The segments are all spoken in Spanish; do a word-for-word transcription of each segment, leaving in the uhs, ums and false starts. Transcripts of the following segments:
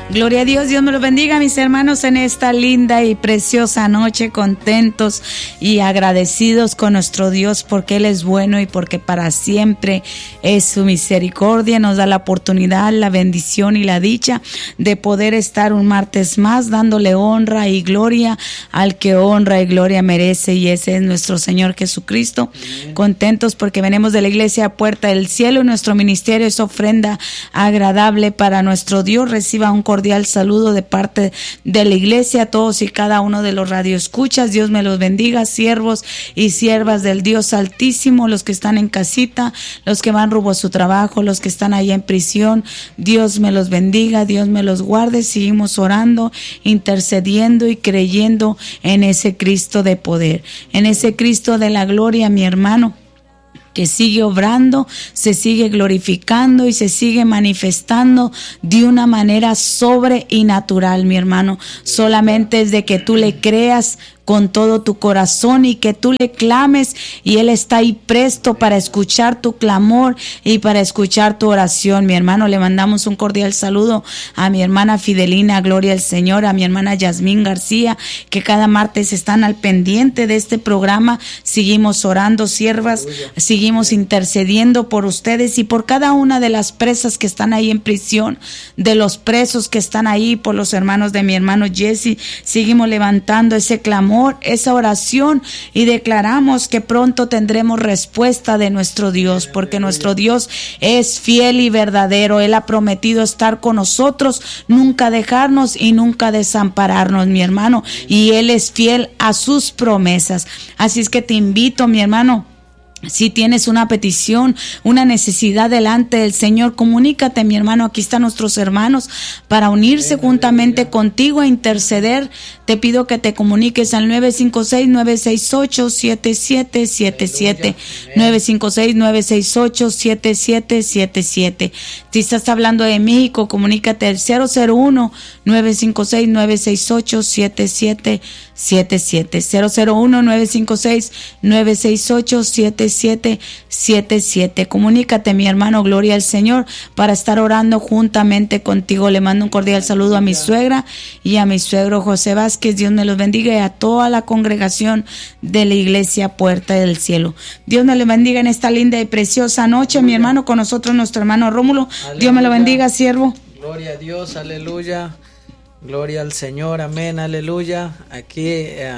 Gloria a Dios, Dios me los bendiga, mis hermanos, en esta linda y preciosa noche, contentos y agradecidos con nuestro Dios porque Él es bueno y porque para siempre es su misericordia. Nos da la oportunidad, la bendición y la dicha de poder estar un martes más dándole honra y gloria al que honra y gloria merece, y ese es nuestro Señor Jesucristo. Amén. Contentos porque venimos de la iglesia Puerta del Cielo y nuestro ministerio es ofrenda agradable para nuestro Dios. Reciba un cordial saludo de parte de la iglesia a todos y cada uno de los radioescuchas. Dios me los bendiga, siervos y siervas del Dios Altísimo, los que están en casita, los que van rumbo a su trabajo, los que están allá en prisión. Dios me los bendiga, Dios me los guarde. Seguimos orando, intercediendo y creyendo en ese Cristo de poder, en ese Cristo de la gloria, mi hermano, que sigue obrando, se sigue glorificando y se sigue manifestando de una manera sobre y natural, mi hermano. Solamente es de que tú le creas con todo tu corazón y que tú le clames, y Él está ahí presto para escuchar tu clamor y para escuchar tu oración, mi hermano. Le mandamos un cordial saludo a mi hermana Fidelina, gloria al Señor, a mi hermana Yasmín García, que cada martes están al pendiente de este programa. Seguimos orando, siervas, seguimos intercediendo por ustedes y por cada una de las presas que están ahí en prisión, de los presos que están ahí, por los hermanos de mi hermano Jesse. Seguimos levantando ese clamor, esa oración, y declaramos que pronto tendremos respuesta de nuestro Dios, porque nuestro Dios es fiel y verdadero. Él ha prometido estar con nosotros, nunca dejarnos y nunca desampararnos, mi hermano, y Él es fiel a sus promesas. Así es que te invito, mi hermano, si tienes una petición, una necesidad delante del Señor, comunícate, mi hermano. Aquí están nuestros hermanos para unirse juntamente contigo a interceder. Te pido que te comuniques al nueve cinco seis, nueve seis ocho, siete siete siete siete, nueve cinco seis, nueve seis ocho, siete siete siete siete. Si estás hablando de México, comunícate al cero cero uno, nueve cinco seis, nueve seis ocho, siete siete siete siete, cero cero uno, nueve cinco seis, nueve seis ocho, siete siete siete siete. Comunícate, mi hermano, gloria al Señor, para estar orando juntamente contigo. Le mando un cordial saludo a mi suegra y a mi suegro José Vázquez. Dios me los bendiga, y a toda la congregación de la iglesia Puerta del Cielo. Dios me los bendiga en esta linda y preciosa noche, mi hermano. Con nosotros nuestro hermano Rómulo. Aleluya. Dios me lo bendiga, siervo. Gloria a Dios, aleluya. Gloria al Señor, amén, aleluya. Aquí eh,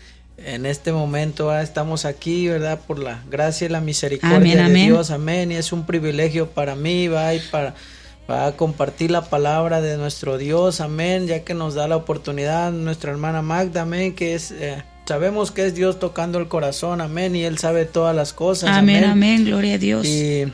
en este momento eh, estamos aquí, ¿verdad? Por la gracia y la misericordia amén, de amén. Dios, amén. Y es un privilegio para mí, va, y para, para compartir la palabra de nuestro Dios, amén, ya que nos da la oportunidad nuestra hermana Magda, amén, que es... Eh, sabemos que es Dios tocando el corazón, amén, y Él sabe todas las cosas, amén, amén, amén, gloria a Dios. Y,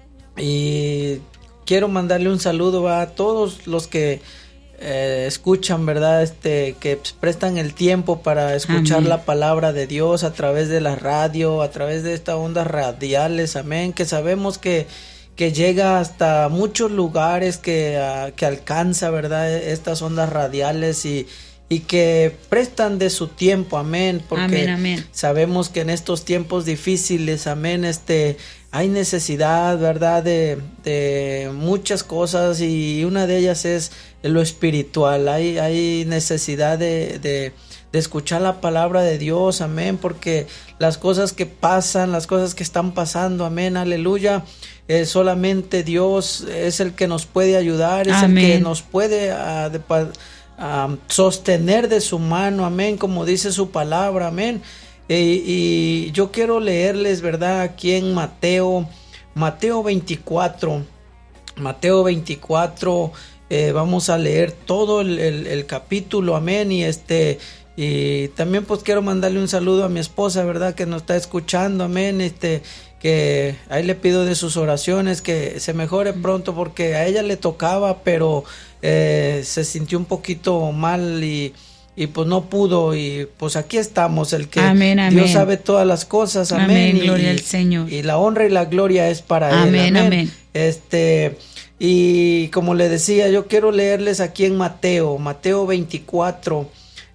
y quiero mandarle un saludo a todos los que Eh, escuchan, verdad, este, que prestan el tiempo para escuchar amén. La palabra de Dios a través de la radio, a través de estas ondas radiales, amén, que sabemos que, que llega hasta muchos lugares, que, uh, que alcanza, verdad, estas ondas radiales, y, y que prestan de su tiempo, amén, porque amén, amén. Sabemos que en estos tiempos difíciles, amén, este, hay necesidad, verdad, de, de muchas cosas, y una de ellas es lo espiritual. Hay, hay necesidad de, de, de escuchar la palabra de Dios, amén, porque las cosas que pasan, las cosas que están pasando, amén, aleluya, eh, solamente Dios es el que nos puede ayudar, es amén. El que nos puede uh, de, uh, sostener de su mano, amén, como dice su palabra, amén. Y, y yo quiero leerles, verdad, aquí en Mateo, Mateo veinticuatro, Mateo veinticuatro, eh, vamos a leer todo el, el, el capítulo, amén, y este, y también pues quiero mandarle un saludo a mi esposa, verdad, que nos está escuchando, amén, este, que ahí le pido de sus oraciones, que se mejore pronto, porque a ella le tocaba, pero eh, se sintió un poquito mal, y y pues no pudo, y pues aquí estamos, el que amén, amén. Dios sabe todas las cosas, amén, amén, y, gloria al Señor, y la honra y la gloria es para amén, Él, amén, amén. Este, y como le decía, yo quiero leerles aquí en Mateo, Mateo veinticuatro,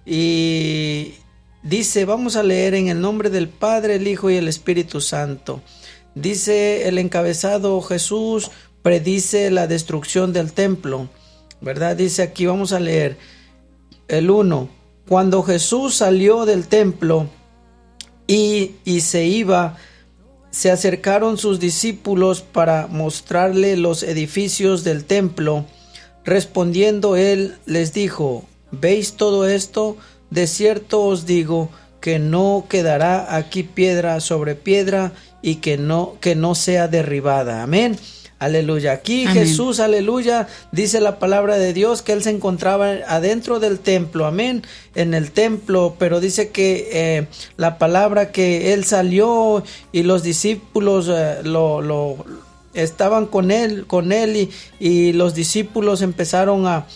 y dice, vamos a leer en el nombre del Padre, el Hijo y el Espíritu Santo. Dice el encabezado: Jesús predice la destrucción del templo. ¿verdad? Dice aquí, vamos a leer el uno. Cuando Jesús salió del templo y, y se iba, se acercaron sus discípulos para mostrarle los edificios del templo. Respondiendo él, les dijo: ¿Veis todo esto? De cierto os digo que no quedará aquí piedra sobre piedra y que no, que no sea derribada. Amén. Aleluya. Aquí Amén. Jesús, aleluya, dice la palabra de Dios que él se encontraba adentro del templo, amén, en el templo, pero dice que eh, la palabra que él salió y los discípulos eh, lo, lo estaban con él, con él y, y los discípulos empezaron a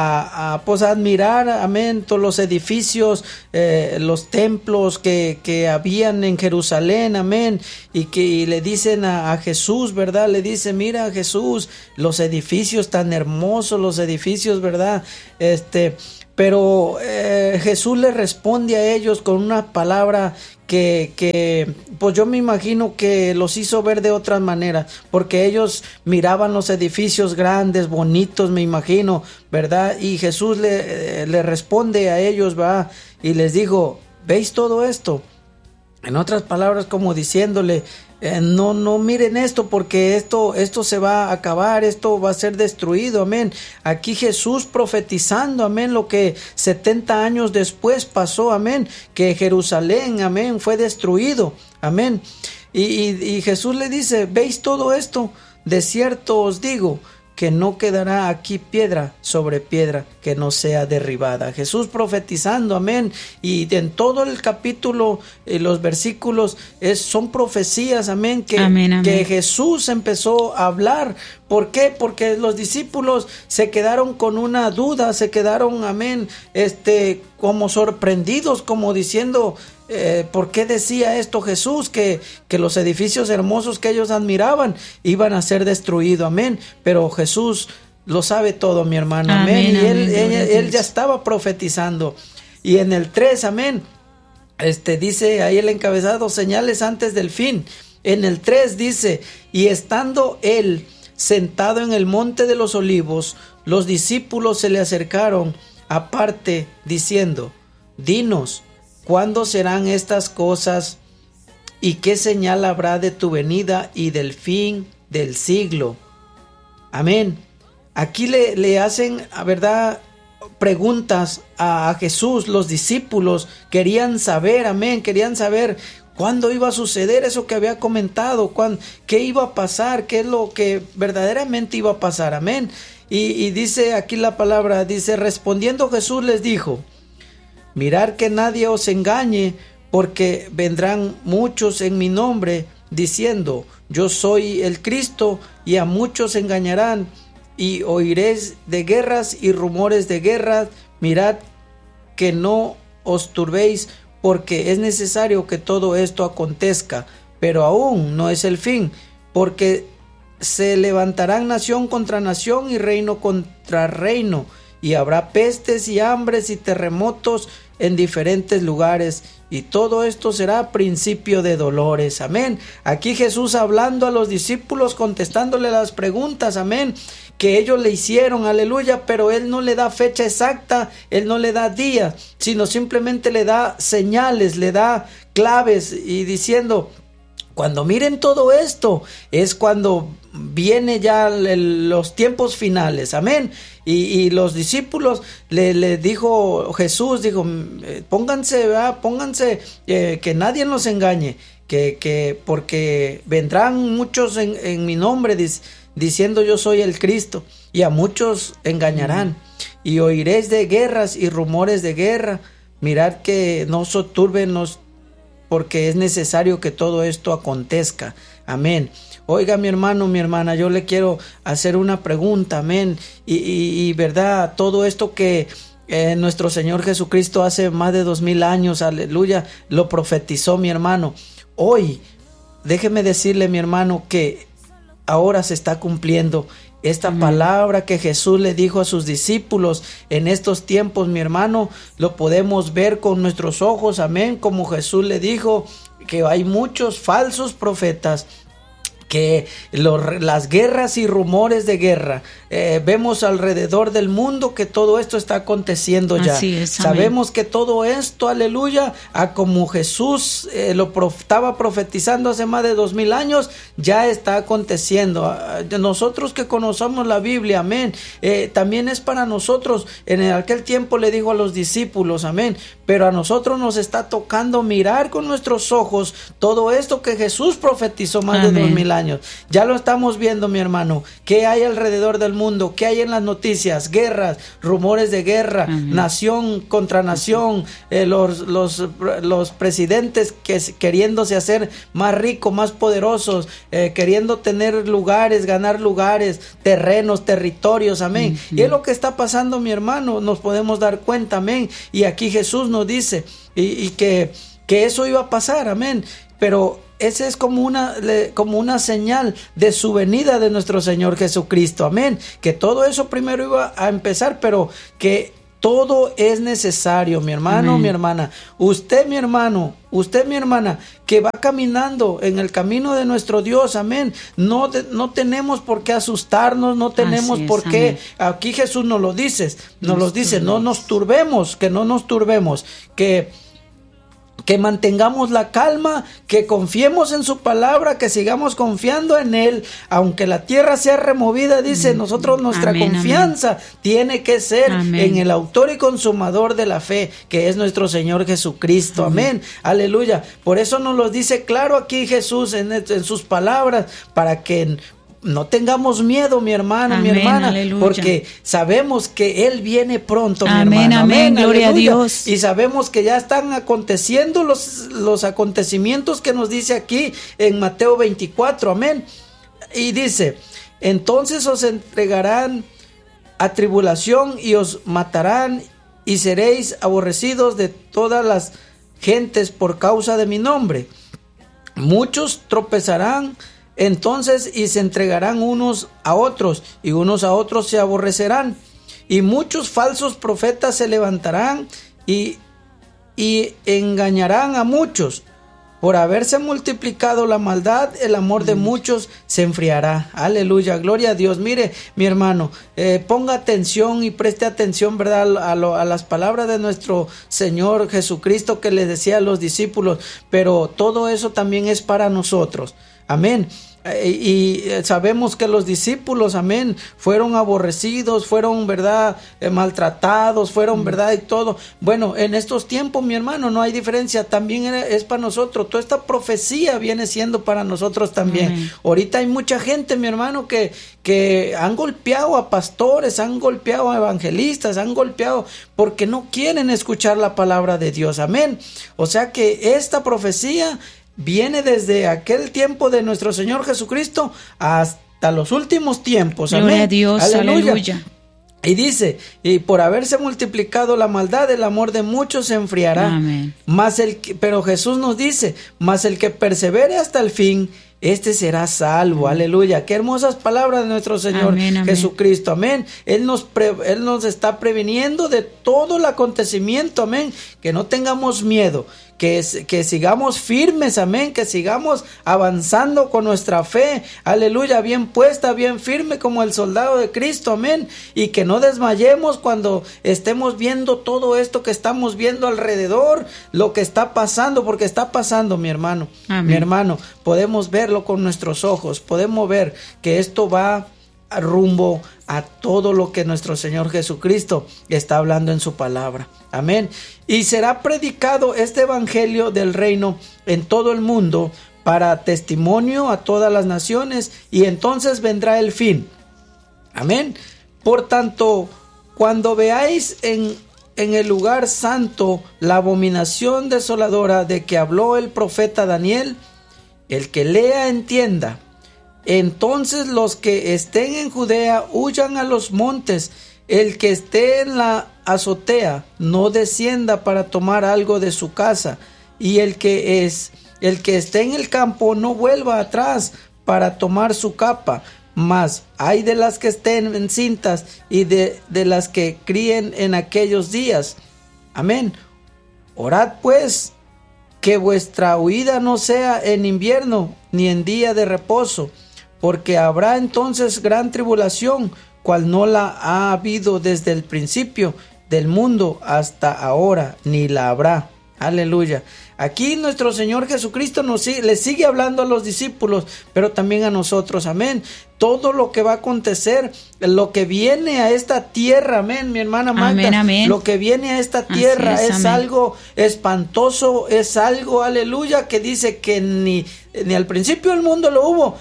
A, a, pues a admirar, amén, todos los edificios, eh, los templos que, que habían en Jerusalén, amén, y que y le dicen a, a Jesús, ¿verdad? Le dice, mira Jesús, los edificios tan hermosos, los edificios, ¿verdad? Este, pero eh, Jesús le responde a ellos con una palabra que, que, pues yo me imagino que los hizo ver de otras maneras, porque ellos miraban los edificios grandes, bonitos, me imagino, ¿verdad? Y Jesús le, le responde a ellos, ¿verdad? Y les dijo, ¿veis todo esto? En otras palabras, como diciéndole, eh, no, no miren esto, porque esto, esto se va a acabar, esto va a ser destruido, amén. Aquí Jesús profetizando, amén, lo que setenta años después pasó, amén, que Jerusalén, amén, fue destruido, amén. Y, y, y Jesús le dice, ¿veis todo esto? De cierto os digo que no quedará aquí piedra sobre piedra que no sea derribada. Jesús profetizando, amén, y en todo el capítulo, eh, los versículos es, son profecías, amén, que, amén, amén. que Jesús empezó a hablar. ¿Por qué? Porque los discípulos se quedaron con una duda, se quedaron, amén, este, como sorprendidos, como diciendo, Eh, ¿por qué decía esto Jesús? Que, que los edificios hermosos que ellos admiraban iban a ser destruidos, amén. Pero Jesús lo sabe todo, mi hermano, amén. amén y él, amén, él, él ya estaba profetizando. Y en el tres, amén, este, dice ahí el encabezado, señales antes del fin. En el tres dice, y estando él sentado en el monte de los olivos, los discípulos se le acercaron aparte diciendo, dinos, ¿cuándo serán estas cosas y qué señal habrá de tu venida y del fin del siglo? Amén. Aquí le, le hacen, a verdad, preguntas a, a Jesús. Los discípulos querían saber, amén, querían saber cuándo iba a suceder eso que había comentado, cuándo, qué iba a pasar, qué es lo que verdaderamente iba a pasar, amén. Y, y dice aquí la palabra, dice, respondiendo Jesús les dijo, mirad que nadie os engañe, porque vendrán muchos en mi nombre, diciendo, yo soy el Cristo, y a muchos engañarán, y oiréis de guerras y rumores de guerras. Mirad que no os turbéis, porque es necesario que todo esto acontezca, pero aún no es el fin, porque se levantarán nación contra nación y reino contra reino, y habrá pestes y hambres y terremotos en diferentes lugares, y todo esto será principio de dolores, amén. Aquí Jesús hablando a los discípulos, contestándole las preguntas, amén, que ellos le hicieron, aleluya, pero él no le da fecha exacta, él no le da día, sino simplemente le da señales, le da claves, y diciendo, cuando miren todo esto, es cuando viene ya el, los tiempos finales, amén. Y, y los discípulos le, le dijo Jesús, dijo, pónganse, ¿verdad? pónganse, eh, que nadie nos engañe, que, que porque vendrán muchos en, en mi nombre dic, diciendo yo soy el Cristo, y a muchos engañarán, mm. y oiréis de guerras y rumores de guerra. Mirad que no se turben los, porque es necesario que todo esto acontezca, amén. Oiga, mi hermano, mi hermana, yo le quiero hacer una pregunta, amén, y, y, y verdad, todo esto que eh, nuestro Señor Jesucristo hace más de dos mil años, aleluya, lo profetizó, mi hermano. Hoy, déjeme decirle, mi hermano, que ahora se está cumpliendo esta amén. Palabra que Jesús le dijo a sus discípulos en estos tiempos, mi hermano, lo podemos ver con nuestros ojos, amén, como Jesús le dijo que hay muchos falsos profetas que los, las guerras y rumores de guerra, eh, vemos alrededor del mundo que todo esto está aconteciendo ya. Así es, sabemos que todo esto, aleluya, a como Jesús eh, lo prof, estaba profetizando hace más de dos mil años, ya está aconteciendo. Nosotros que conocemos la Biblia, amén, eh, también es para nosotros. En aquel tiempo le dijo a los discípulos, amén, pero a nosotros nos está tocando mirar con nuestros ojos todo esto que Jesús profetizó más amén. de dos mil años. Años. Ya lo estamos viendo, mi hermano. ¿Qué hay alrededor del mundo? ¿Qué hay en las noticias? Guerras, rumores de guerra, uh-huh. nación contra nación, eh, los, los, los presidentes que, queriéndose hacer más ricos, más poderosos, eh, queriendo tener lugares, ganar lugares, terrenos, territorios, amén. Uh-huh. Y es lo que está pasando, mi hermano. Nos podemos dar cuenta, amén. Y aquí Jesús nos dice y, y que, que eso iba a pasar, amén. Pero ese es como una, como una señal de su venida de nuestro Señor Jesucristo, amén, que todo eso primero iba a empezar, pero que todo es necesario, mi hermano, amén. Mi hermana, usted mi hermano, usted mi hermana, que va caminando en el camino de nuestro Dios, amén, no, de, no tenemos por qué asustarnos, no tenemos es, por qué, amén. Aquí Jesús nos lo dice, nos, nos lo dice, no nos turbemos, que no nos turbemos, que que mantengamos la calma, que confiemos en su palabra, que sigamos confiando en Él, aunque la tierra sea removida, dice, nosotros nuestra amén, confianza amén. Tiene que ser amén. En el autor y consumador de la fe, que es nuestro Señor Jesucristo, amén, amén. Aleluya, por eso nos lo dice claro aquí Jesús en, en sus palabras, para que no tengamos miedo, mi hermano, amén, mi hermana, aleluya. Porque sabemos que Él viene pronto, amén, mi hermano. Amén, amén, gloria aleluya. A Dios. Y sabemos que ya están aconteciendo los, los acontecimientos que nos dice aquí en Mateo veinticuatro, amén. Y dice, entonces os entregarán a tribulación y os matarán y seréis aborrecidos de todas las gentes por causa de mi nombre. Muchos tropezarán entonces y se entregarán unos a otros y unos a otros se aborrecerán y muchos falsos profetas se levantarán y, y engañarán a muchos. Por haberse multiplicado la maldad, el amor de muchos se enfriará. Aleluya, gloria a Dios. Mire, mi hermano, eh, ponga atención y preste atención, ¿verdad? A, lo, a las palabras de nuestro Señor Jesucristo que les decía a los discípulos, pero todo eso también es para nosotros. Amén. Y sabemos que los discípulos, amén, fueron aborrecidos, fueron, verdad, eh, maltratados, fueron, verdad, y todo. Bueno, en estos tiempos, mi hermano, no hay diferencia, también es para nosotros. Toda esta profecía viene siendo para nosotros también. Amén. Ahorita hay mucha gente, mi hermano, que, que han golpeado a pastores, han golpeado a evangelistas, han golpeado porque no quieren escuchar la palabra de Dios. Amén. O sea que esta profecía viene desde aquel tiempo de nuestro Señor Jesucristo hasta los últimos tiempos. Amén. Gloria a Dios, aleluya. aleluya. Y dice, y por haberse multiplicado la maldad, el amor de muchos se enfriará. Amén. Mas el que, pero Jesús nos dice, mas el que persevere hasta el fin, este será salvo. Amén. Aleluya. Qué hermosas palabras de nuestro Señor amén, amén. Jesucristo. Amén. Él nos, pre, Él nos está previniendo de todo el acontecimiento. Amén. Que no tengamos miedo. Que, que sigamos firmes, amén, que sigamos avanzando con nuestra fe, aleluya, bien puesta, bien firme como el soldado de Cristo, amén, y que no desmayemos cuando estemos viendo todo esto que estamos viendo alrededor, lo que está pasando, porque está pasando, mi hermano, amén. Mi hermano, podemos verlo con nuestros ojos, podemos ver que esto va rumbo a todo lo que nuestro Señor Jesucristo está hablando en su palabra. Amén. Y será predicado este evangelio del reino en todo el mundo para testimonio a todas las naciones y entonces vendrá el fin. Amén. Por tanto, cuando veáis en, en el lugar santo la abominación desoladora de que habló el profeta Daniel, el que lea entienda. Entonces los que estén en Judea huyan a los montes, el que esté en la azotea no descienda para tomar algo de su casa, y el que es el que esté en el campo no vuelva atrás para tomar su capa. Mas hay de las que estén encintas y de, de las que críen en aquellos días. Amén. Orad pues que vuestra huida no sea en invierno, ni en día de reposo, porque habrá entonces gran tribulación, cual no la ha habido desde el principio del mundo hasta ahora, ni la habrá. Aleluya. Aquí nuestro Señor Jesucristo nos sigue, le sigue hablando a los discípulos, pero también a nosotros, amén. Todo lo que va a acontecer, lo que viene a esta tierra, amén, mi hermana Magda, amén, amén. Lo que viene a esta tierra es, es algo espantoso, es algo, aleluya, que dice que ni, ni al principio del mundo lo hubo,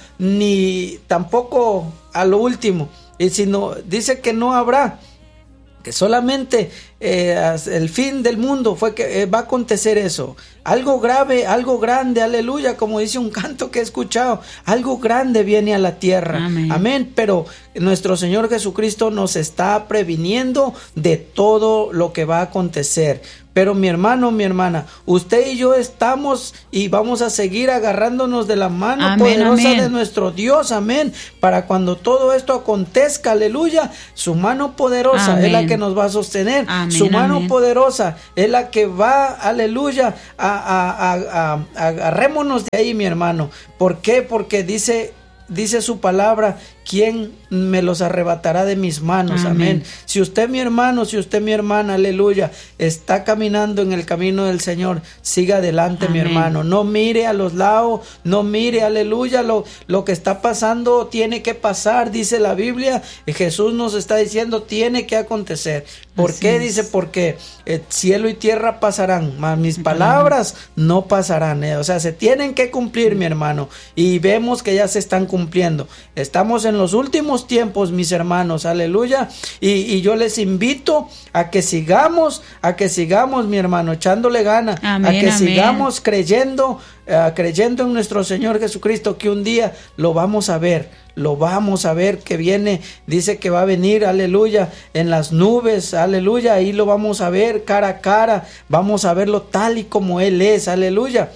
ni tampoco a lo último, y sino dice que no habrá, que solamente eh, el fin del mundo fue que eh, va a acontecer eso. Algo grave, algo grande, aleluya, como dice un canto que he escuchado, algo grande viene a la tierra, amén, amén. Pero nuestro Señor Jesucristo nos está previniendo de todo lo que va a acontecer. Pero mi hermano, mi hermana, usted y yo estamos y vamos a seguir agarrándonos de la mano amén, poderosa amén. de nuestro Dios, amén, para cuando todo esto acontezca, aleluya, su mano poderosa amén. es la que nos va a sostener, amén, su mano amén. poderosa es la que va, aleluya, a, a, a, a, agarrémonos de ahí, mi hermano. ¿Por qué? Porque dice... Dice su palabra, ¿quién me los arrebatará de mis manos? Amén. Amén. Si usted, mi hermano, si usted, mi hermana, aleluya, está caminando en el camino del Señor, siga adelante, amén. mi hermano. No mire a los lados, no mire, aleluya, lo, lo que está pasando tiene que pasar, dice la Biblia. Y Jesús nos está diciendo, tiene que acontecer. ¿Por Así qué? Es. Dice, porque eh, cielo y tierra pasarán, mas mis palabras no pasarán. Eh. O sea, se tienen que cumplir, mi hermano. Y vemos que ya se están cumpliendo. cumpliendo. Estamos en los últimos tiempos, mis hermanos, aleluya, y, y yo les invito a que sigamos, a que sigamos, mi hermano, echándole gana, amén, a que amén. sigamos creyendo, uh, creyendo en nuestro Señor Jesucristo, que un día lo vamos a ver, lo vamos a ver que viene, dice que va a venir, aleluya, en las nubes, aleluya, ahí lo vamos a ver cara a cara, vamos a verlo tal y como Él es, aleluya.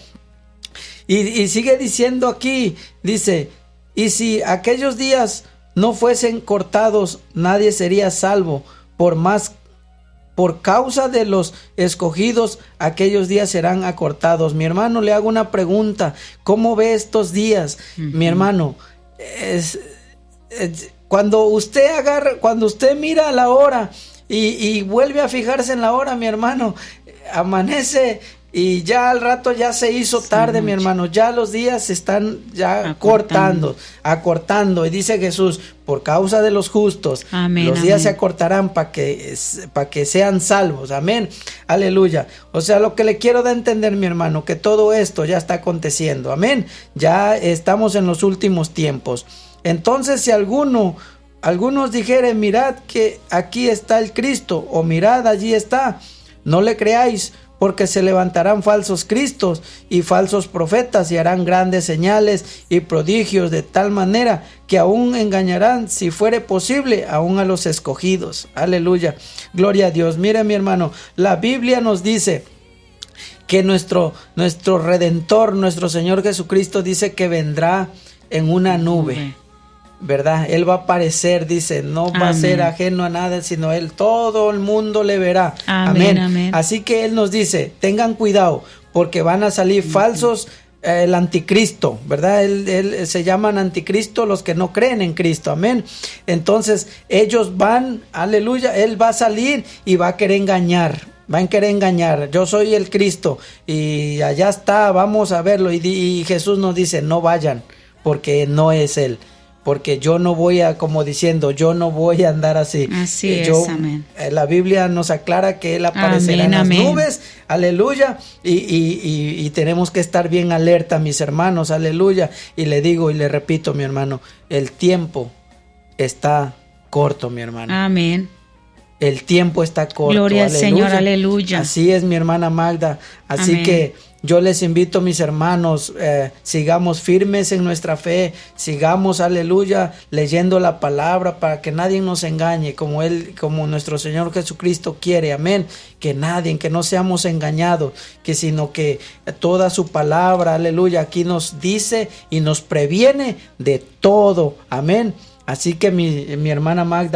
Y, y sigue diciendo aquí, dice, y si aquellos días no fuesen cortados, nadie sería salvo. Por más, por causa de los escogidos, aquellos días serán acortados. Mi hermano, le hago una pregunta. ¿Cómo ve estos días? Uh-huh. Mi hermano, es, es, cuando usted agarra, cuando usted mira la hora y, y vuelve a fijarse en la hora, mi hermano, amanece. Y ya al rato ya se hizo tarde, sí, mi hermano, ya los días se están ya acortando, cortando, acortando. Y dice Jesús, por causa de los justos, amén, los días amén. se acortarán para que, para que sean salvos, amén, aleluya. O sea, lo que le quiero dar a entender, mi hermano, que todo esto ya está aconteciendo, amén. Ya estamos en los últimos tiempos. Entonces, si alguno, algunos dijeren, mirad que aquí está el Cristo, o mirad allí está, no le creáis, porque se levantarán falsos cristos y falsos profetas y harán grandes señales y prodigios de tal manera que aún engañarán, si fuere posible, aún a los escogidos. Aleluya, gloria a Dios. Mire, mi hermano, la Biblia nos dice que nuestro, nuestro Redentor, nuestro Señor Jesucristo, dice que vendrá en una nube. ¿Verdad? Él va a aparecer, dice, no va amén. a ser ajeno a nada, sino Él, todo el mundo le verá. Amén, amén. amén. Así que Él nos dice, tengan cuidado, porque van a salir amén. falsos, eh, el anticristo, ¿verdad? Él, él, se llaman anticristo los que no creen en Cristo, amén. Entonces, ellos van, aleluya, Él va a salir y va a querer engañar. Van a querer engañar, yo soy el Cristo, y allá está, vamos a verlo. Y, y Jesús nos dice, no vayan, porque no es Él. Porque yo no voy a, como diciendo, yo no voy a andar así. Así eh, yo, es, amén. Eh, la Biblia nos aclara que Él aparecerá amén, en las amén. nubes, aleluya, y, y, y, y tenemos que estar bien alerta, mis hermanos, aleluya. Y le digo y le repito, mi hermano, el tiempo está corto, mi hermano. Amén. El tiempo está corto. Gloria al Señor, aleluya. Así es, mi hermana Magda. Así amén. que yo les invito, mis hermanos, eh, sigamos firmes en nuestra fe, sigamos, aleluya, leyendo la palabra para que nadie nos engañe, como Él, como nuestro Señor Jesucristo quiere, amén, que nadie, que no seamos engañados, que sino que toda su palabra, aleluya, aquí nos dice y nos previene de todo, amén. Así que mi, mi hermana Magda,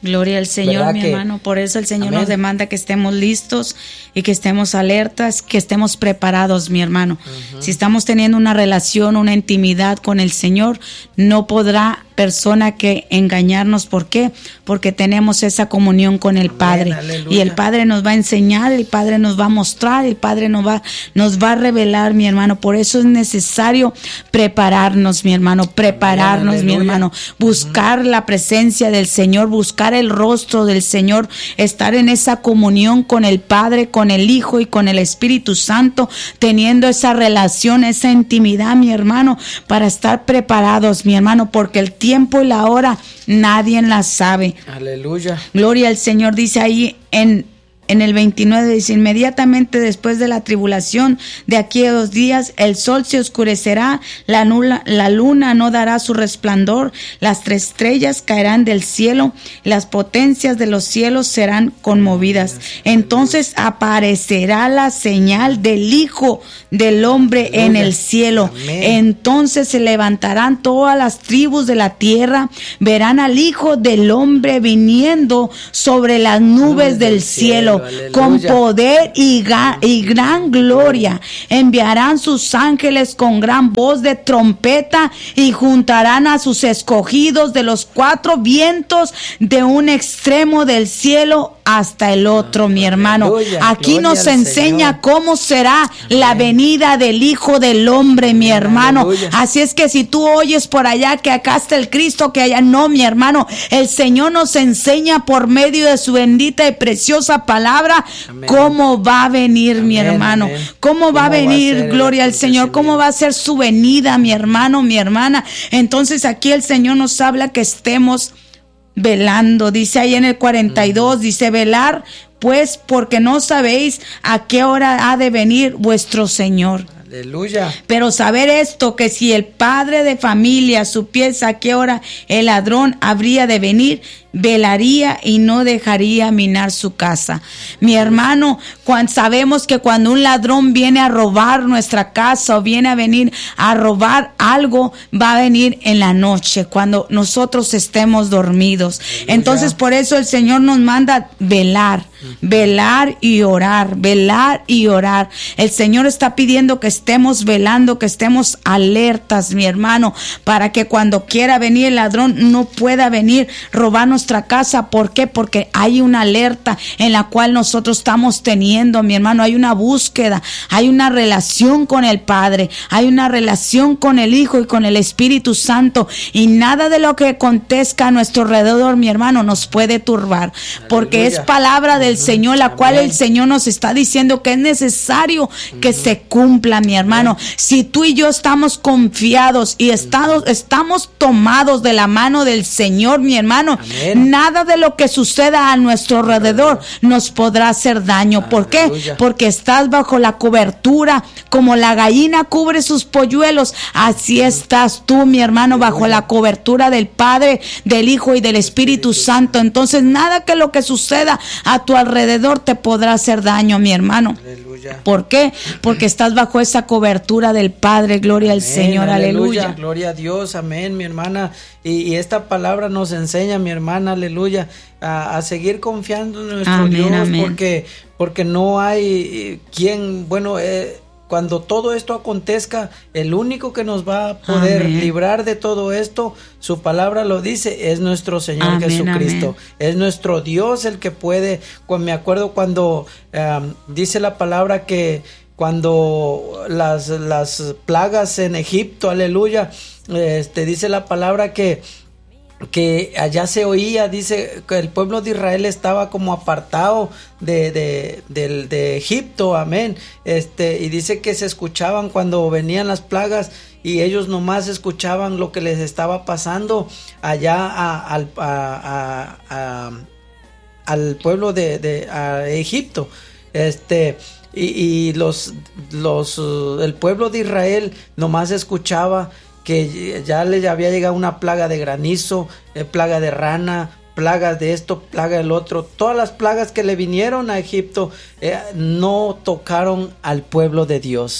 Gloria al Señor, mi que, hermano. Por eso el Señor amén. Nos demanda que estemos listos y que estemos alertas, que estemos preparados, mi hermano. Uh-huh. Si estamos teniendo una relación, una intimidad con el Señor, no podrá persona que engañarnos. ¿Por qué? Porque tenemos esa comunión con el amén, Padre. Aleluya. Y el Padre nos va a enseñar, el Padre nos va a mostrar, el Padre nos va, nos va a revelar, mi hermano. Por eso es necesario prepararnos, mi hermano, prepararnos, amén, mi hermano, buscar uh-huh. la presencia del Señor, buscar el rostro del Señor, estar en esa comunión con el Padre, con el Hijo y con el Espíritu Santo, teniendo esa relación, esa intimidad, mi hermano, para estar preparados, mi hermano, porque el tiempo y la hora nadie la sabe. Aleluya. Gloria al Señor. Dice ahí en En el veintinueve dice, inmediatamente después de la tribulación de aquí a dos días, el sol se oscurecerá, la, nula, la luna no dará su resplandor, las tres estrellas caerán del cielo, las potencias de los cielos serán conmovidas. Entonces aparecerá la señal del Hijo del Hombre Aleluya. En el cielo. Amén. Entonces se levantarán todas las tribus de la tierra, verán al Hijo del Hombre viniendo sobre las nubes del, del cielo. Aleluya. Con poder y, ga- y gran gloria. Enviarán sus ángeles con gran voz de trompeta y juntarán a sus escogidos de los cuatro vientos, de un extremo del cielo hasta el otro, mi hermano. Aleluya. Aquí gloria nos enseña Señor. Cómo será amén. La venida del Hijo del Hombre, mi hermano. Aleluya. Así es que si tú oyes por allá que acá está el Cristo, que allá no, mi hermano, el Señor nos enseña por medio de su bendita y preciosa palabra amén. Cómo va a venir, amén, mi hermano, amén. Cómo va a venir, va a gloria al Señor, cómo va a ser su venida, mi hermano, mi hermana. Entonces aquí el Señor nos habla que estemos velando. Dice ahí en el cuarenta y dos, dice velar pues porque no sabéis a qué hora ha de venir vuestro Señor. Aleluya. Pero saber esto, que si el padre de familia supiese a qué hora el ladrón habría de venir, velaría y no dejaría minar su casa. Mi hermano, cuando sabemos que cuando un ladrón viene a robar nuestra casa o viene a venir a robar algo, va a venir en la noche, cuando nosotros estemos dormidos. Aleluya. Entonces por eso el Señor nos manda velar, velar y orar, velar y orar. El Señor está pidiendo que estemos velando, que estemos alertas, mi hermano, para que cuando quiera venir el ladrón no pueda venir robarnos nuestra casa. ¿Por qué? Porque hay una alerta en la cual nosotros estamos teniendo, mi hermano. Hay una búsqueda, hay una relación con el Padre, hay una relación con el Hijo y con el Espíritu Santo, y nada de lo que acontezca a nuestro alrededor, mi hermano, nos puede turbar, porque aleluya. Es palabra del uh-huh. Señor, la cual amén. El Señor nos está diciendo que es necesario uh-huh. que se cumpla, mi hermano. Uh-huh. Si tú y yo estamos confiados y estamos, uh-huh. estamos tomados de la mano del Señor, mi hermano, amén. Nada de lo que suceda a nuestro alrededor nos podrá hacer daño. ¿Por qué? Porque estás bajo la cobertura, como la gallina cubre sus polluelos, así estás tú, mi hermano, bajo la cobertura del Padre, del Hijo y del Espíritu Santo. Entonces nada que lo que suceda a tu alrededor te podrá hacer daño, mi hermano. ¿Por qué? Porque estás bajo esa cobertura del Padre. Gloria amén, al Señor, aleluya. aleluya. Gloria a Dios, amén, mi hermana. Y, y esta palabra nos enseña, mi hermana, aleluya, a, a seguir confiando en nuestro amén, Dios, amén. porque porque no hay quien, bueno, eh, cuando todo esto acontezca, el único que nos va a poder amén. Librar de todo esto, su palabra lo dice, es nuestro Señor amén, Jesucristo. Amén. Es nuestro Dios el que puede. Cuando, me acuerdo cuando um, dice la palabra que cuando las, las plagas en Egipto, aleluya, este, dice la palabra que que allá se oía, dice que el pueblo de Israel estaba como apartado de, de, de, de Egipto, amén, este, y dice que se escuchaban cuando venían las plagas, y ellos nomás escuchaban lo que les estaba pasando allá a, a, a, a, a, al pueblo de, de a Egipto, este, y, y los, los, el pueblo de Israel nomás escuchaba que ya les había llegado una plaga de granizo, eh, plaga de rana, plagas de esto, plaga del otro. Todas las plagas que le vinieron a Egipto eh, no tocaron al pueblo de Dios.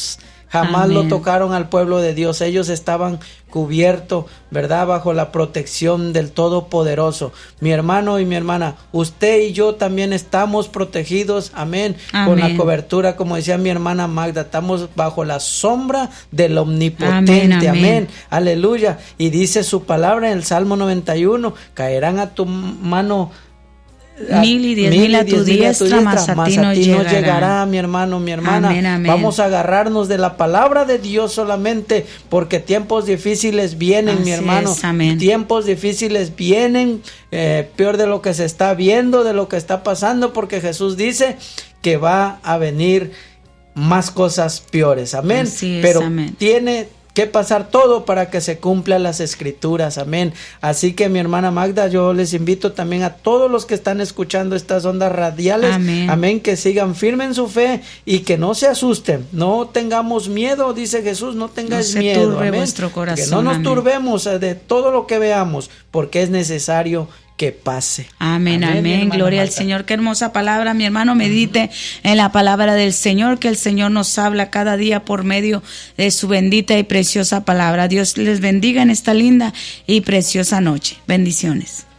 jamás Amén. lo tocaron al pueblo de Dios. Ellos estaban cubiertos, ¿verdad?, bajo la protección del Todopoderoso. Mi hermano y mi hermana, usted y yo también estamos protegidos, amén, Amén. con la cobertura, como decía mi hermana Magda, estamos bajo la sombra del Omnipotente, Amén, amén, amén. aleluya. Y dice su palabra en el Salmo noventa y uno, caerán a tu mano mil y diez mil a tu diestra, mas a ti no llegará. llegará, mi hermano, mi hermana. Amén, amén. Vamos a agarrarnos de la palabra de Dios solamente, porque tiempos difíciles vienen, Así mi hermano. es, amén. Tiempos difíciles vienen, eh, peor de lo que se está viendo, de lo que está pasando, porque Jesús dice que va a venir más cosas peores, amén. Así es, Pero amén. tiene que pasar todo para que se cumplan las escrituras, amén. Así que mi hermana Magda, yo les invito también a todos los que están escuchando estas ondas radiales, amén, amén, que sigan firmes en su fe y que no se asusten, no tengamos miedo, dice Jesús, no tengáis no se miedo, turbe amén, vuestro corazón, que no nos amén. turbemos de todo lo que veamos, porque es necesario que pase. Amén, Amén, amén, gloria al Marta. Señor. Qué hermosa palabra, mi hermano, medite en la palabra del Señor, que el Señor nos habla cada día por medio de su bendita y preciosa palabra. Dios les bendiga en esta linda y preciosa noche. Bendiciones.